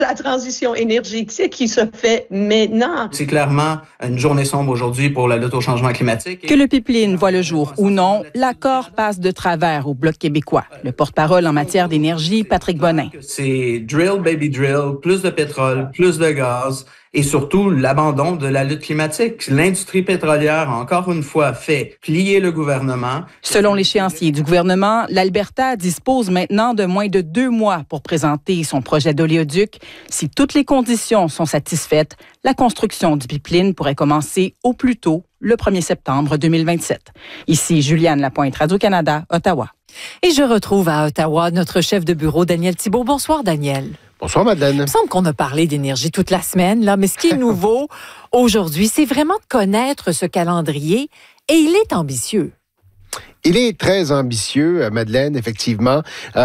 la transition énergétique qui se fait maintenant. C'est clairement une journée sombre aujourd'hui pour la lutte au changement climatique. Que le pipeline voit le jour ou non, l'accord passe de travers au Bloc québécois. Le porte-parole en matière d'énergie, Patrick Bonin. C'est drill, baby drill, plus de pétrole, plus de gaz et surtout l'abandon de la lutte climatique. L'industrie pétrolière, encore une fois, fait plier le gouvernement. Selon l'échéancier du gouvernement, l'Alberta dispose maintenant de moins de 2 mois pour présenter son projet d'oléoduc. Si toutes les conditions sont satisfaites, la construction du pipeline pourrait commencer au plus tôt le 1er septembre 2027. Ici, Juliane Lapointe, Radio-Canada, Ottawa. Et je retrouve à Ottawa notre chef de bureau, Daniel Thibault. Bonsoir, Daniel. Bonsoir, Madeleine. Il me semble qu'on a parlé d'énergie toute la semaine, là, mais ce qui est nouveau aujourd'hui, c'est vraiment de connaître ce calendrier et il est ambitieux. Il est très ambitieux, Madeleine, effectivement.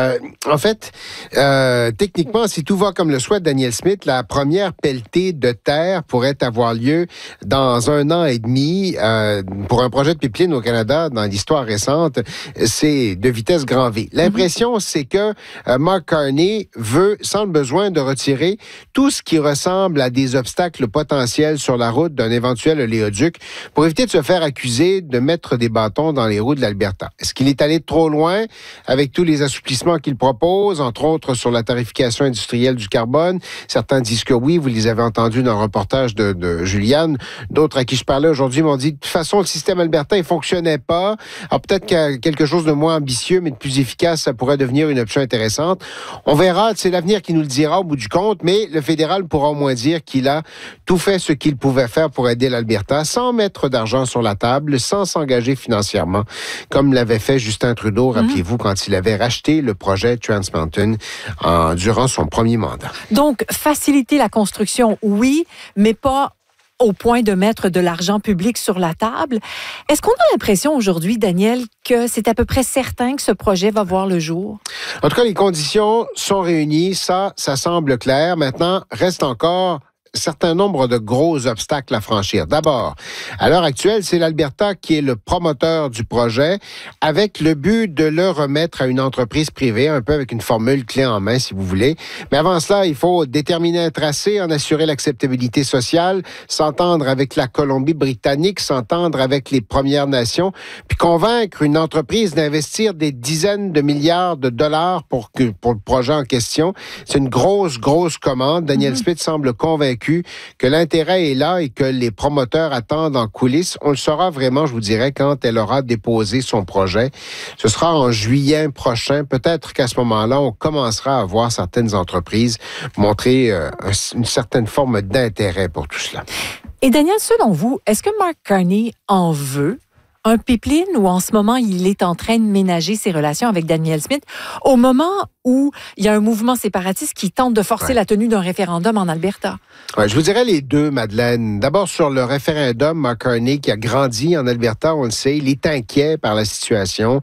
En fait, techniquement, si tout va comme le souhaite Daniel Smith, la première pelletée de terre pourrait avoir lieu dans 1 an et demi. Pour un projet de pipeline au Canada, dans l'histoire récente, c'est de vitesse grand V. L'impression, c'est que Mark Carney sent le besoin de retirer tout ce qui ressemble à des obstacles potentiels sur la route d'un éventuel oléoduc pour éviter de se faire accuser de mettre des bâtons dans les roues de l'Alberta. Est-ce qu'il est allé trop loin avec tous les assouplissements qu'il propose, entre autres sur la tarification industrielle du carbone? Certains disent que oui, vous les avez entendus dans le reportage de Juliane. D'autres à qui je parlais aujourd'hui m'ont dit, de toute façon, le système albertain, il fonctionnait pas. Alors peut-être qu'il quelque chose de moins ambitieux, mais de plus efficace, ça pourrait devenir une option intéressante. On verra, c'est l'avenir qui nous le dira au bout du compte, mais le fédéral pourra au moins dire qu'il a tout fait ce qu'il pouvait faire pour aider l'Alberta, sans mettre d'argent sur la table, sans s'engager financièrement, comme l'avait fait Justin Trudeau, rappelez-vous, quand il avait racheté le projet Trans Mountain durant son premier mandat. Donc, faciliter la construction, oui, mais pas au point de mettre de l'argent public sur la table. Est-ce qu'on a l'impression aujourd'hui, Daniel, que c'est à peu près certain que ce projet va voir le jour? En tout cas, les conditions sont réunies. Ça semble clair. Maintenant, reste encore certain nombre de gros obstacles à franchir. D'abord, à l'heure actuelle, c'est l'Alberta qui est le promoteur du projet avec le but de le remettre à une entreprise privée, un peu avec une formule clé en main, si vous voulez. Mais avant cela, il faut déterminer un tracé, en assurer l'acceptabilité sociale, s'entendre avec la Colombie-Britannique, s'entendre avec les Premières Nations, puis convaincre une entreprise d'investir des dizaines de milliards de dollars pour le projet en question. C'est une grosse commande. Daniel Smith semble convaincu que l'intérêt est là et que les promoteurs attendent en coulisses. On le saura vraiment, je vous dirais, quand elle aura déposé son projet. Ce sera en juillet prochain. Peut-être qu'à ce moment-là, on commencera à voir certaines entreprises montrer une certaine forme d'intérêt pour tout cela. Et Daniel, selon vous, est-ce que Mark Carney en veut un pipeline ou en ce moment, il est en train de ménager ses relations avec Daniel Smith au moment où il y a un mouvement séparatiste qui tente de forcer la tenue d'un référendum en Alberta? Ouais, je vous dirais les deux, Madeleine. D'abord, sur le référendum, Mark Carney, qui a grandi en Alberta, on le sait, il est inquiet par la situation.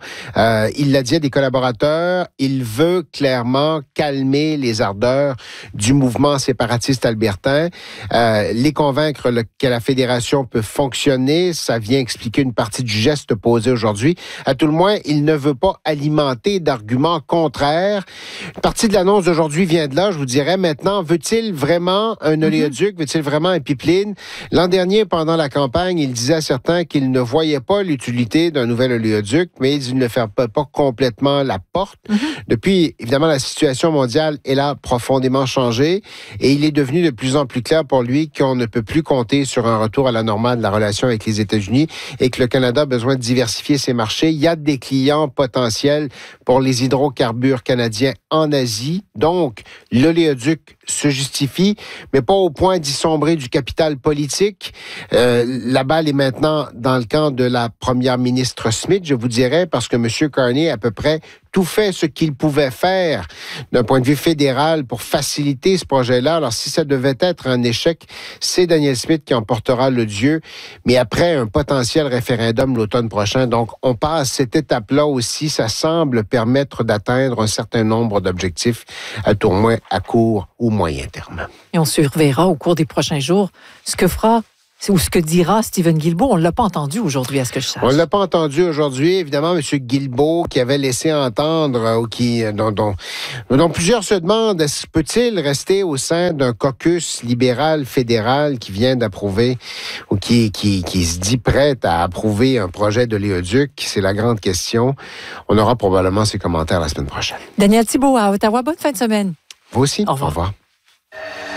Il l'a dit à des collaborateurs, il veut clairement calmer les ardeurs du mouvement séparatiste albertain, les convaincre que la fédération peut fonctionner. Ça vient expliquer une partie du geste posé aujourd'hui. À tout le moins, il ne veut pas alimenter d'arguments contraires. Une partie de l'annonce d'aujourd'hui vient de là, je vous dirais. Maintenant, veut-il vraiment un oléoduc? Veut-il vraiment un pipeline? L'an dernier, pendant la campagne, il disait à certains qu'il ne voyait pas l'utilité d'un nouvel oléoduc, mais il ne ferme pas complètement la porte. Depuis, évidemment, la situation mondiale, elle a profondément changé et il est devenu de plus en plus clair pour lui qu'on ne peut plus compter sur un retour à la normale de la relation avec les États-Unis et que le Canada a besoin de diversifier ses marchés. Il y a des clients potentiels pour les hydrocarbures canadiens en Asie. Donc, l'oléoduc se justifie, mais pas au point d'y sombrer du capital politique. La balle est maintenant dans le camp de la première ministre Smith, je vous dirais, parce que M. Carney a à peu près tout fait ce qu'il pouvait faire d'un point de vue fédéral pour faciliter ce projet-là. Alors, si ça devait être un échec, c'est Daniel Smith qui en portera le dû, mais après un potentiel référendum l'automne prochain. Donc, on passe cette étape-là aussi. Ça semble permettre d'atteindre un certain nombre d'objectifs, à tout au moins à court ou moyen terme. Et on surveillera au cours des prochains jours ce que fera ou ce que dira Stephen Guilbeault. On ne l'a pas entendu aujourd'hui, à ce que je sache. On ne l'a pas entendu aujourd'hui. Évidemment, M. Guilbeault, qui avait laissé entendre, ou dont plusieurs se demandent, peut-il rester au sein d'un caucus libéral fédéral qui vient d'approuver, ou qui se dit prêt à approuver un projet d'oléoduc? C'est la grande question. On aura probablement ses commentaires la semaine prochaine. Daniel Thibeault à Ottawa, bonne fin de semaine. Vous aussi. Au revoir. Au revoir.